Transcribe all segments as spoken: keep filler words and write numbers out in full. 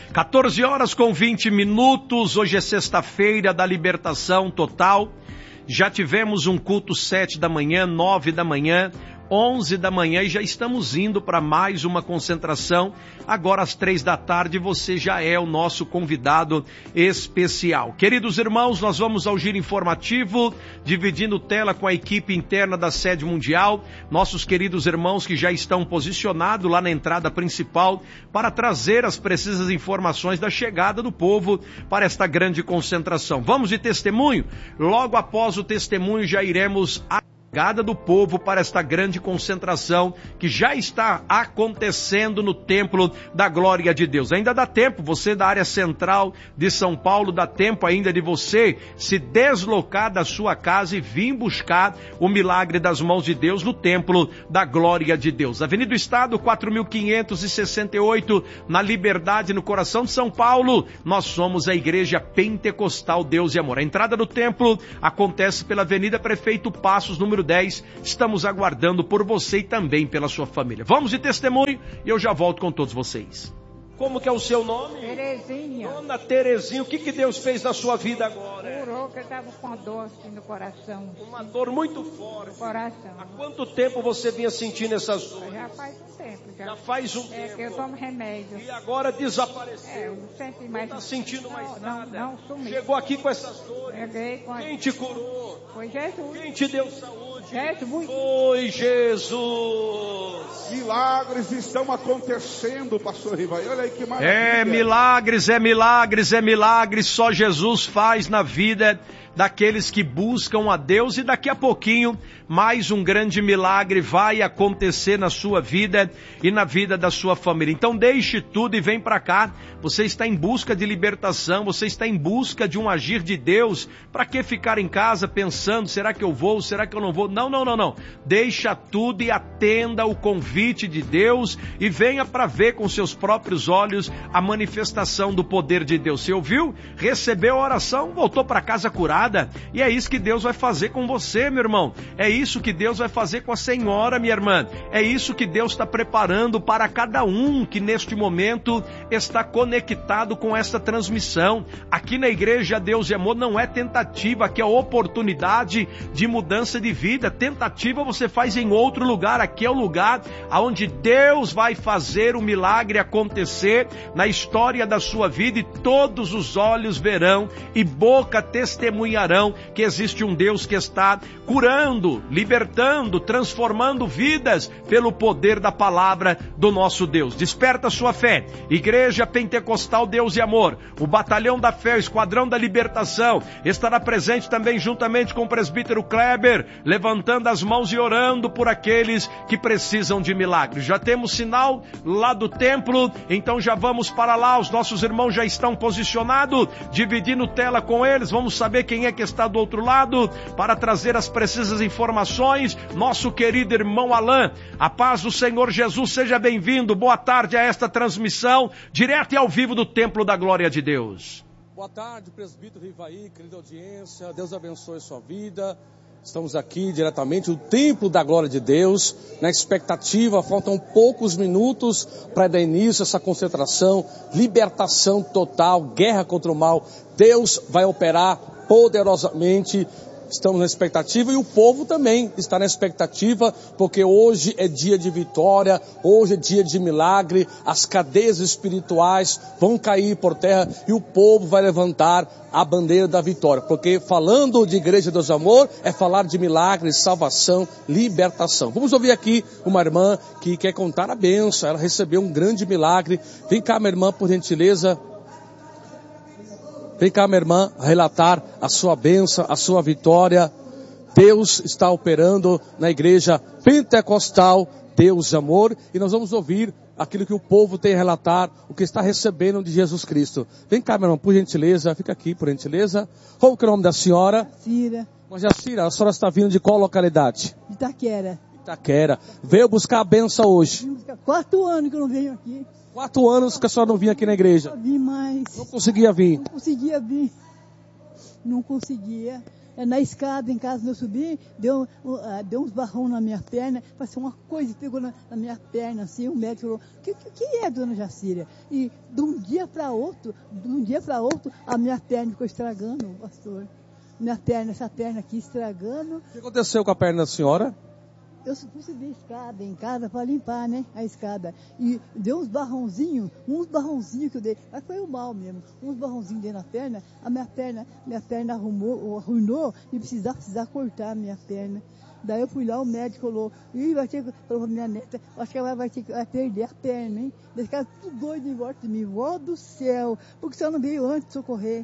quatorze horas com vinte minutos, hoje é sexta-feira da libertação total. Já tivemos um culto sete da manhã, nove da manhã, onze da manhã e já estamos indo para mais uma concentração. Agora às três da tarde você já é o nosso convidado especial. Queridos irmãos, nós vamos ao giro informativo, dividindo tela com a equipe interna da sede mundial. Nossos queridos irmãos que já estão posicionados lá na entrada principal para trazer as precisas informações da chegada do povo para esta grande concentração. Vamos de testemunho? Logo após o testemunho já iremos a chegada do povo para esta grande concentração que já está acontecendo no templo da glória de Deus. Ainda dá tempo, você da área central de São Paulo, dá tempo ainda de você se deslocar da sua casa e vir buscar o milagre das mãos de Deus no templo da glória de Deus. Avenida do Estado, quatro mil quinhentos e sessenta e oito, na Liberdade, no coração de São Paulo. Nós somos a Igreja Pentecostal Deus e Amor. A entrada do templo acontece pela Avenida Prefeito Passos, número dez, estamos aguardando por você e também pela sua família. Vamos de testemunho e eu já volto com todos vocês. Como que é o seu nome? Terezinha. Dona Terezinha, o que que Deus fez na sua vida agora? Curou, que eu estava com dor assim no coração. Uma dor muito forte. No coração. Há quanto tempo você vinha sentindo essas dores? Já faz um tempo. Já, já faz um é tempo. que eu tomo remédio. E agora desapareceu. É, eu não sinto mais. Não está sentindo mais não, nada. Não, não sumi. Chegou aqui com essas dores. Cheguei com... Quem te curou? Foi Jesus. Quem te deu saúde? Jesus. Foi Jesus. Milagres estão acontecendo, pastor Rivaí. Olha aí que maravilha. É milagres, é milagres, é milagres. Só Jesus faz na vida daqueles que buscam a Deus, e daqui a pouquinho mais um grande milagre vai acontecer na sua vida e na vida da sua família. Então deixe tudo e vem para cá. Você está em busca de libertação, você está em busca de um agir de Deus. Para que ficar em casa pensando, será que eu vou, será que eu não vou? Não, não, não, não. Deixa tudo e atenda o convite de Deus e venha para ver com seus próprios olhos a manifestação do poder de Deus. Você ouviu? Recebeu a oração, voltou para casa curado. E é isso que Deus vai fazer com você, meu irmão. É isso que Deus vai fazer com a senhora, minha irmã. É isso que Deus está preparando para cada um que neste momento está conectado com esta transmissão. Aqui na Igreja Deus e Amor não é tentativa, aqui é oportunidade de mudança de vida. Tentativa você faz em outro lugar. Aqui é o lugar onde Deus vai fazer o milagre acontecer na história da sua vida, e todos os olhos verão e boca testemunharão que existe um Deus que está curando, libertando, transformando vidas pelo poder da palavra do nosso Deus. Desperta a sua fé. Igreja Pentecostal Deus e Amor, o Batalhão da Fé, o Esquadrão da Libertação, estará presente também juntamente com o presbítero Kleber, levantando as mãos e orando por aqueles que precisam de milagres. Já temos sinal lá do templo, então já vamos para lá. Os nossos irmãos já estão posicionados, dividindo tela com eles. Vamos saber quem é que está do outro lado para trazer as precisas informações. Nosso querido irmão Alain, a paz do Senhor Jesus, seja bem-vindo. Boa tarde a esta transmissão direto e ao vivo do Templo da Glória de Deus. Boa tarde, presbítero Rivaí, querida audiência, Deus abençoe sua vida. Estamos aqui diretamente no Templo da Glória de Deus, na expectativa, faltam poucos minutos para dar início a essa concentração, libertação total, guerra contra o mal. Deus vai operar poderosamente, estamos na expectativa, e o povo também está na expectativa, porque hoje é dia de vitória, hoje é dia de milagre, as cadeias espirituais vão cair por terra e o povo vai levantar a bandeira da vitória, porque falando de Igreja Deus Amor é falar de milagre, salvação, libertação. Vamos ouvir aqui uma irmã que quer contar a bênção, ela recebeu um grande milagre. Vem cá, minha irmã, por gentileza. Vem cá, minha irmã, relatar a sua bênção, a sua vitória. Deus está operando na Igreja Pentecostal Deus de Amor, e nós vamos ouvir aquilo que o povo tem a relatar, o que está recebendo de Jesus Cristo. Vem cá, meu irmão, por gentileza, fica aqui, por gentileza. Qual que é o nome da senhora? Cira. Mas Jacira, a senhora está vindo de qual localidade? Itaquera. Itaquera. Veio buscar a benção hoje. Quatro anos que eu não venho aqui. Quatro anos que a senhora não vinha aqui na igreja. Não vim mais. Não conseguia vir. Não conseguia vir. Não conseguia. na escada em casa, meu sobrinho, deu, uh, deu uns barrão na minha perna, passou uma coisa, pegou na, na minha perna, assim, o médico falou, o que, que, que é, dona Jacira? E de um dia para outro, de um dia para outro, a minha perna ficou estragando, pastor. Minha perna, essa perna aqui estragando. O que aconteceu com a perna da senhora? Eu fui subir a escada em casa para limpar, né, a escada. E deu uns barrãozinhos, uns barrãozinhos que eu dei. Mas foi o mal mesmo. Uns barrãozinhos dei na perna, a minha perna, minha perna arrumou, arruinou e precisava, precisava cortar a minha perna. Daí eu fui lá, o médico falou, Ih, vai ter, falou pra minha neta, acho que ela vai, ter, vai perder a perna, hein? Eles ficaram tudo doido em volta de mim, vó do céu, porque você não veio antes de socorrer.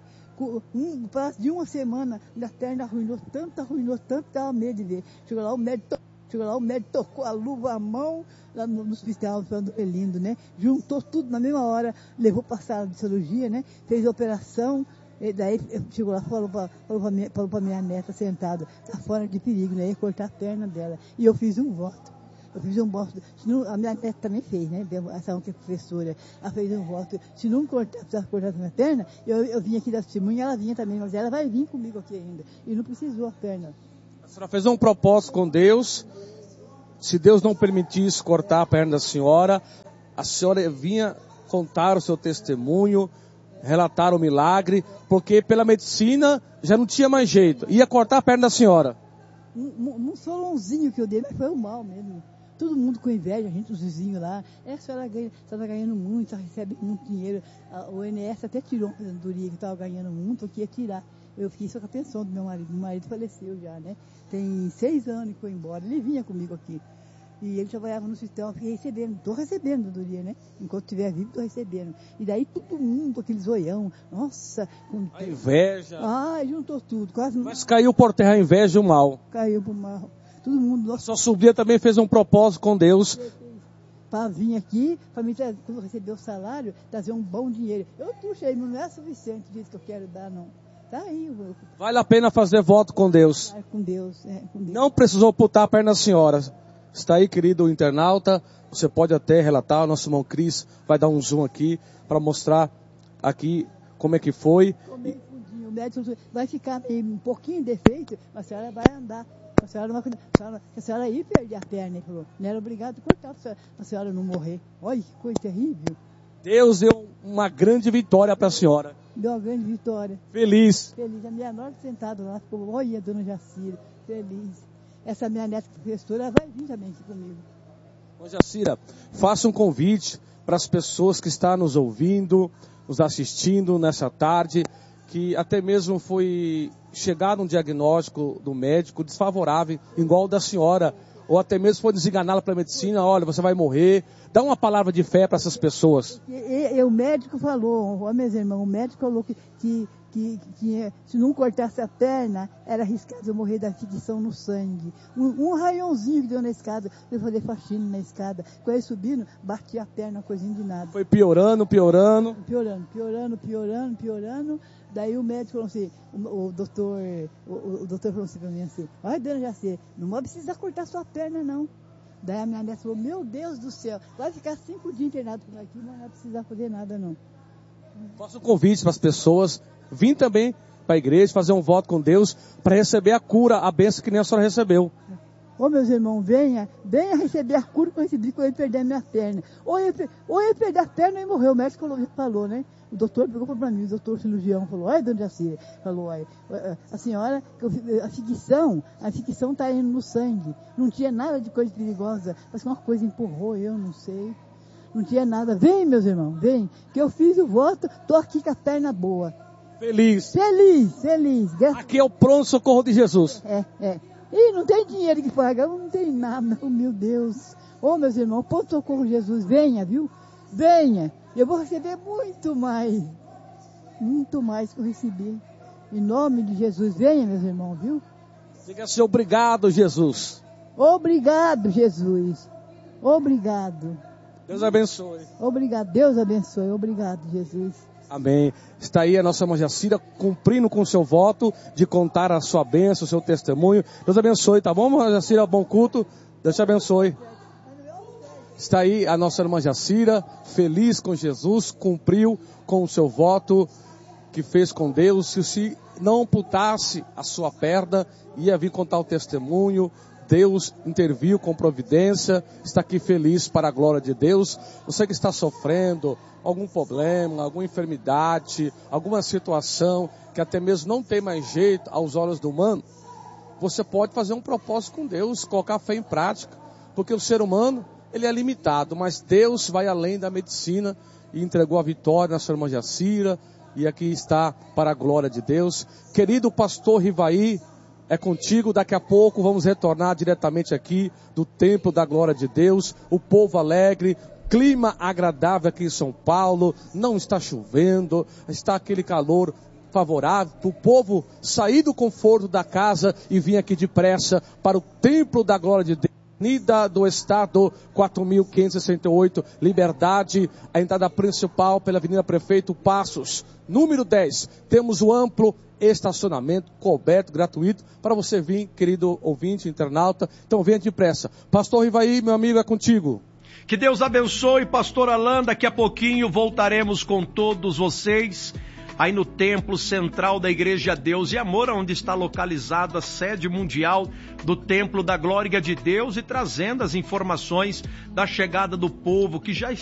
Um prazo de uma semana, minha perna arruinou tanto, arruinou tanto, dava medo de ver. Chegou lá, o médico, chegou lá, o médico tocou a luva à mão, lá no, no hospital, no Elindo, né? Juntou tudo na mesma hora, levou para a sala de cirurgia, né? Fez a operação. E daí chegou lá, falou para falou minha, falou minha neta sentada, tá fora de perigo, né? Ia cortar a perna dela. E eu fiz um voto. Eu fiz um voto. Não, a minha neta também fez, né? Essa ontem é professora. Ela fez um voto. Se não cortar, precisar cortar a minha perna, eu, eu vim aqui da testemunha, ela vinha também, mas ela vai vir comigo aqui ainda. E não precisou a perna. A senhora fez um propósito com Deus. Se Deus não permitisse cortar a perna da senhora, a senhora vinha contar o seu testemunho, relatar o milagre, porque pela medicina já não tinha mais jeito. Ia cortar a perna da senhora. Um, um solãozinho que eu dei, mas foi o mal mesmo. Todo mundo com inveja, a gente, os vizinhos lá. É, a senhora ganha, a senhora tá ganhando muito, a senhora recebe muito dinheiro. A, o I N S até tirou uma aposentadoria que estava ganhando muito, porque ia tirar. Eu fiquei só com a pensão do meu marido. Meu marido faleceu já, né? Tem seis anos que foi embora. Ele vinha comigo aqui. E ele trabalhava no hospital, eu fiquei recebendo, estou recebendo todo dia, né? Enquanto estiver vivo, estou recebendo. E daí todo mundo, aqueles zoião, nossa... Com... A inveja. Ah, juntou tudo, quase... Mas caiu por terra a inveja e o mal. Caiu por mal. Todo mundo... Nossa... Sua sobrinha também fez um propósito com Deus. Para vir aqui, para mim, quando receber o salário, trazer um bom dinheiro. Eu puxei, mas não é suficiente disso que eu quero dar, não. Tá aí. Eu... Vale a pena fazer voto com Deus. Com Deus, é, com Deus. Não precisou amputar a perna da senhora. Está aí, querido internauta, você pode até relatar, o nosso irmão Cris vai dar um zoom aqui para mostrar aqui como é que foi. Meio fundinho, o médico vai ficar meio, um pouquinho defeito, mas a senhora vai andar. A senhora, não vai, a senhora, a senhora ia perder a perna, ele falou. Não era obrigado a cortar para a senhora não morrer. Olha que coisa terrível. Deus deu uma grande vitória para a senhora. Deu uma grande vitória. Feliz. Feliz. A minha nora sentada lá, ficou, olha, dona Jacira, feliz. Essa minha neta professora vai vir também aqui comigo. Ô Jacira, faça um convite para as pessoas que estão nos ouvindo, nos assistindo nessa tarde, que até mesmo foi chegar um diagnóstico do médico desfavorável, igual o da senhora, ou até mesmo foi desenganada pela medicina, olha, você vai morrer. Dá uma palavra de fé para essas pessoas. E, e, e o médico falou, ó, meus irmãos, o médico falou que... que Que, que se não cortasse a perna, era arriscado eu morrer da ficção no sangue. Um, um raiãozinho que deu na escada, eu fazer faxina na escada. Quando ele subindo, batia a perna, coisinha de nada. Foi piorando, piorando. Piorando, piorando, piorando, piorando. Daí o médico falou assim, o, o doutor, o, o doutor falou assim pra mim assim, olha, dona Jacê, não vai precisar cortar sua perna, não. Daí a minha neta falou, meu Deus do céu, vai ficar cinco dias internado por aqui, mas não vai precisar fazer nada, não. Faço um convite para as pessoas, vim também para a igreja, fazer um voto com Deus, para receber a cura, a bênção que nem a senhora recebeu. Ô meus irmãos, venha, venha receber a cura que eu recebi quando eu perder a minha perna. Ou eu, ou eu perder a perna e morrer, o médico falou, né? O doutor pegou para mim, o doutor cirurgião falou, olha, dona Jacira, falou, olha, a senhora, a ficção, a ficção está indo no sangue, não tinha nada de coisa perigosa, mas uma coisa empurrou, eu não sei. Não tinha nada. Vem, meus irmãos, vem. Que eu fiz o voto, tô aqui com a perna boa. Feliz. Feliz, feliz. Aqui é o pronto-socorro de Jesus. É, é. E não tem dinheiro que paga, não tem nada, oh, meu Deus. Ô, oh, meus irmãos, pronto-socorro Jesus, venha, viu? Venha. Eu vou receber muito mais. Muito mais que eu recebi. Em nome de Jesus, venha, meus irmãos, viu? Diga assim, obrigado, Jesus. Obrigado, Jesus. Obrigado. Deus abençoe. Obrigado, Deus abençoe. Obrigado, Jesus. Amém. Está aí a nossa irmã Jacira cumprindo com o seu voto de contar a sua bênção, o seu testemunho. Deus abençoe, tá bom, irmã Jacira? Bom culto. Deus te abençoe. Está aí a nossa irmã Jacira, feliz com Jesus, cumpriu com o seu voto. que fez com Deus, se, se não amputasse a sua perna, ia vir contar o testemunho. Deus interviu com providência, está aqui feliz para a glória de Deus. Você que está sofrendo algum problema, alguma enfermidade, alguma situação que até mesmo não tem mais jeito aos olhos do humano, você pode fazer um propósito com Deus, colocar a fé em prática, porque o ser humano, ele é limitado, mas Deus vai além da medicina e entregou a vitória na sua irmã Jacira, e aqui está para a glória de Deus. Querido pastor Rivaí, é contigo, daqui a pouco vamos retornar diretamente aqui do Templo da Glória de Deus, o povo alegre, clima agradável aqui em São Paulo, não está chovendo, está aquele calor favorável, para o povo sair do conforto da casa e vir aqui depressa para o Templo da Glória de Deus. Avenida do Estado, quatro mil quinhentos e sessenta e oito, Liberdade, a entrada principal pela Avenida Prefeito Passos, número dez. Temos o amplo estacionamento coberto, gratuito, para você vir, querido ouvinte, internauta. Então venha depressa. Pastor Rivaí, meu amigo, é contigo. Que Deus abençoe, pastor Alain. Daqui a pouquinho voltaremos com todos vocês aí no Templo Central da Igreja Deus e Amor, onde está localizada a sede mundial do Templo da Glória de Deus, e trazendo as informações da chegada do povo que já está